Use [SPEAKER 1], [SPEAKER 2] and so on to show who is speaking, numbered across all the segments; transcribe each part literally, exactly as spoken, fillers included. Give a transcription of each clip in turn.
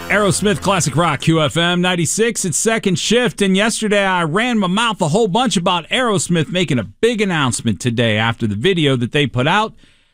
[SPEAKER 1] Aerosmith Classic Rock, Q F M ninety-six, it's second shift, and yesterday I ran my mouth a whole bunch about Aerosmith making a big announcement today after the video that they put out,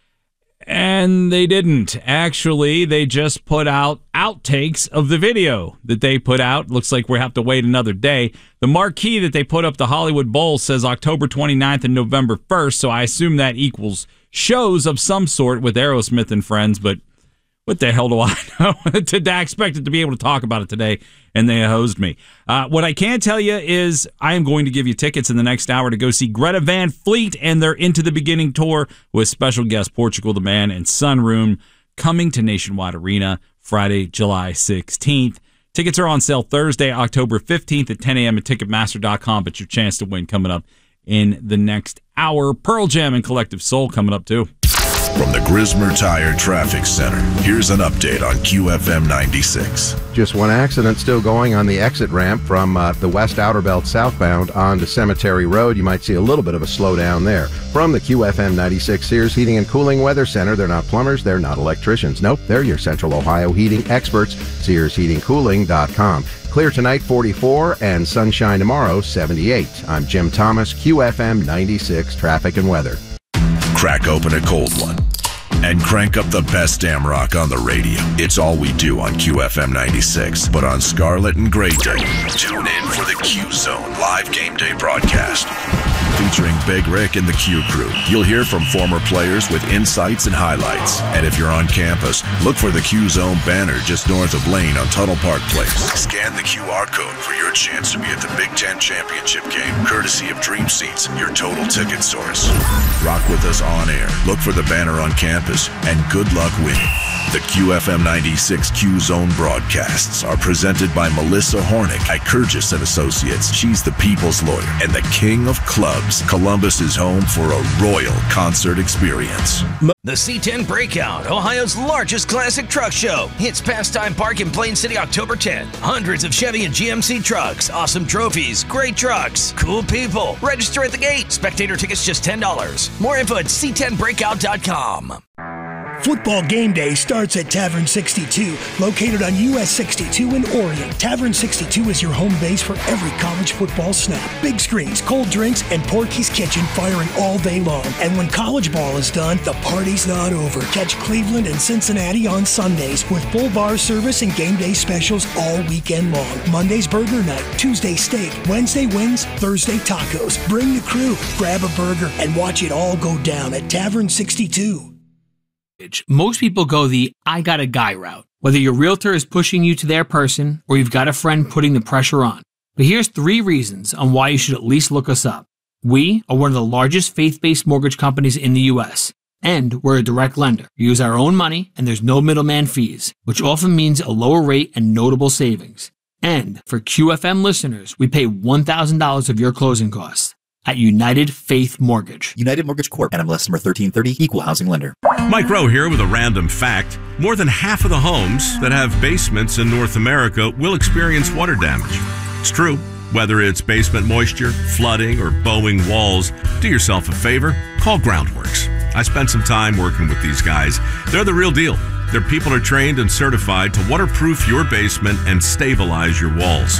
[SPEAKER 1] and they didn't. Actually, they just put out outtakes of the video that they put out. Looks like we have to wait another day. The marquee that they put up, the Hollywood Bowl, says October twenty-ninth and November first, so I assume that equals shows of some sort with Aerosmith and friends, but what the hell do I know? I expected to be able to talk about it today, and they hosed me. Uh, what I can tell you is I am going to give you tickets in the next hour to go see Greta Van Fleet and their Into the Beginning tour with special guest Portugal the Man and Sunroom coming to Nationwide Arena Friday, July sixteenth. Tickets are on sale Thursday, October fifteenth at ten a.m. at Ticketmaster dot com, but your chance to win coming up in the next hour. Pearl Jam and Collective Soul coming up, too.
[SPEAKER 2] From the Grismer Tire Traffic Center, here's an update on Q F M ninety-six.
[SPEAKER 3] Just one accident still going on the exit ramp from uh, the West Outer Belt southbound onto Cemetery Road. You might see a little bit of a slowdown there. From the Q F M ninety-six Sears Heating and Cooling Weather Center, they're not plumbers, they're not electricians. Nope, they're your Central Ohio heating experts. Sears Heating Cooling dot com. Clear tonight, forty-four, and sunshine tomorrow, seventy-eight. I'm Jim Thomas, Q F M ninety-six Traffic and Weather.
[SPEAKER 2] Crack open a cold one and crank up the best damn rock on the radio. It's all we do on Q F M ninety-six. But on Scarlet and Gray Day, tune in for the Q Zone live game day broadcast. Featuring Big Rick and the Q Crew. You'll hear from former players with insights and highlights. And if you're on campus, look for the Q Zone banner just north of Lane on Tuttle Park Place. Scan the Q R code for your chance to be at the Big Ten Championship game, courtesy of Dream Seats, your total ticket source. Rock with us on air. Look for the banner on campus, and good luck winning. The Q F M ninety-six Q Zone broadcasts are presented by Melissa Hornick at Kurgis and Associates. She's the people's lawyer and the king of clubs. Columbus is home for a royal concert experience.
[SPEAKER 4] The C ten Breakout, Ohio's largest classic truck show. Hits Pastime Park in Plain City October tenth. Hundreds of Chevy and G M C trucks, awesome trophies, great trucks, cool people. Register at the gate. Spectator tickets just ten dollars. More info at C ten breakout dot com.
[SPEAKER 5] Football game day starts at Tavern sixty-two, located on U S sixty-two in Orion. Tavern sixty-two is your home base for every college football snap. Big screens, cold drinks, and Porky's Kitchen firing all day long. And when college ball is done, the party's not over. Catch Cleveland and Cincinnati on Sundays with full bar service and game day specials all weekend long. Monday's burger night, Tuesday steak, Wednesday wings, Thursday tacos. Bring the crew, grab a burger, and watch it all go down at Tavern sixty-two.
[SPEAKER 6] Most people go the I got a guy route, whether your realtor is pushing you to their person or you've got a friend putting the pressure on. But here's three reasons on why you should at least look us up. We are one of the largest faith-based mortgage companies in the U S, and we're a direct lender. We use our own money, and there's no middleman fees, which often means a lower rate and notable savings. And for Q F M listeners, we pay one thousand dollars of your closing costs at United Faith Mortgage.
[SPEAKER 7] United Mortgage Corp. N M L S number thirteen thirty, Equal Housing Lender.
[SPEAKER 8] Mike Rowe here with a random fact. More than half of the homes that have basements in North America will experience water damage. It's true. Whether it's basement moisture, flooding, or bowing walls, do yourself a favor, call Groundworks. I spent some time working with these guys. They're the real deal. Their people are trained and certified to waterproof your basement and stabilize your walls.